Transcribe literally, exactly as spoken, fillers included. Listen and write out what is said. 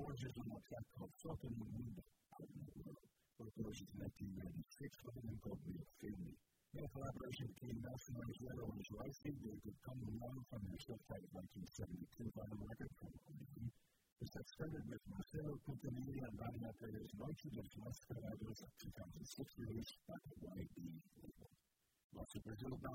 Borges on a track called Soccer no Mundo, out in the world, for Borges in nineteen ninety-six, with a name called Real Family. Their collaboration between Nelson Manzueto and Joyce they could come along from their self-titled nineteen seventy-two vinyl record from Origin. This extended with Marcelo Quintanilla and Daniel Perez Noche de Las Calaveras of two thousand six release by the Y B label. Lots of Brazil